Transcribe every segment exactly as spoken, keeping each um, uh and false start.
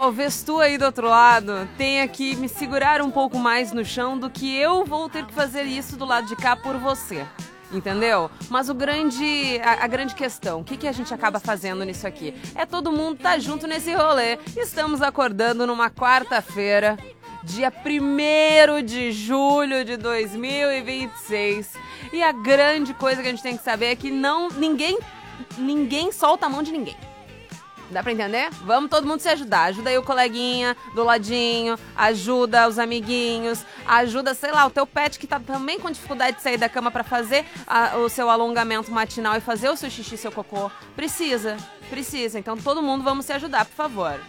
talvez tu aí do outro lado tenha que me segurar um pouco mais no chão do que eu vou ter que fazer isso do lado de cá por você. Entendeu? Mas o grande, a, a grande questão, o que, que a gente acaba fazendo nisso aqui? É todo mundo tá junto nesse rolê. Estamos acordando numa quarta-feira, dia primeiro de julho de dois mil e vinte e seis. E a grande coisa que a gente tem que saber é que não, ninguém, ninguém solta a mão de ninguém. Dá pra entender? Vamos todo mundo se ajudar. Ajuda aí o coleguinha do ladinho, ajuda os amiguinhos, ajuda, sei lá, o teu pet que tá também com dificuldade de sair da cama pra fazer a, o seu alongamento matinal e fazer o seu xixi, seu cocô. Precisa, precisa. Então todo mundo vamos se ajudar, por favor.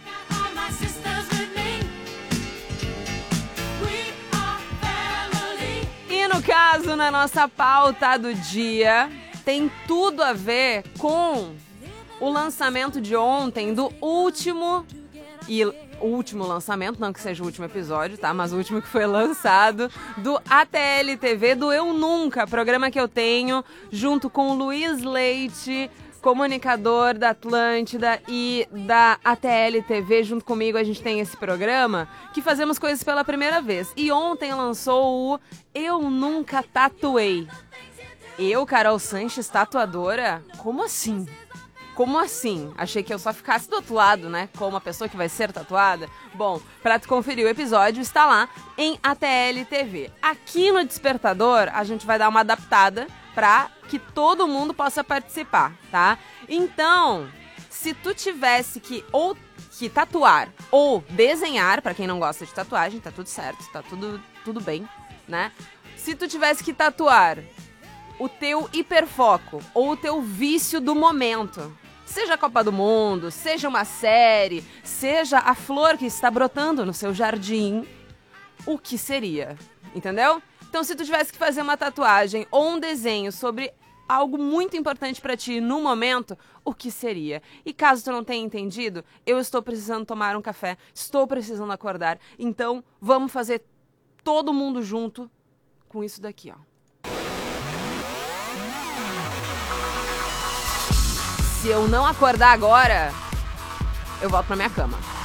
E no caso, na nossa pauta do dia, tem tudo a ver com o lançamento de ontem do último, e o último lançamento, não que seja o último episódio, tá? Mas o último que foi lançado, do A T L T V, do Eu Nunca, programa que eu tenho, junto com o Luiz Leite, comunicador da Atlântida e da A T L T V. Junto comigo a gente tem esse programa que fazemos coisas pela primeira vez. E ontem lançou o Eu Nunca Tatuei. Eu, Carol Sanches, tatuadora? Como assim? Como assim? Achei que eu só ficasse do outro lado, né? Como a pessoa que vai ser tatuada. Bom, pra tu conferir o episódio, está lá em A T L T V. Aqui no Despertador, a gente vai dar uma adaptada pra que todo mundo possa participar, tá? Então, se tu tivesse que ou que tatuar ou desenhar, pra quem não gosta de tatuagem, tá tudo certo, tá tudo, tudo bem, né? Se tu tivesse que tatuar o teu hiperfoco ou o teu vício do momento, seja a Copa do Mundo, seja uma série, seja a flor que está brotando no seu jardim, o que seria? Entendeu? Então, se tu tivesse que fazer uma tatuagem ou um desenho sobre algo muito importante pra ti no momento, o que seria? E caso tu não tenha entendido, eu estou precisando tomar um café, estou precisando acordar, então vamos fazer todo mundo junto com isso daqui, ó. Se eu não acordar agora, eu volto pra minha cama.